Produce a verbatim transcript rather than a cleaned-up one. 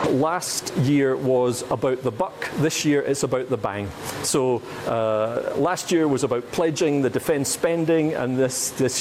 last year was about the buck, this year it's about the bang. So uh, last year was about pledging the defence spending, and this, this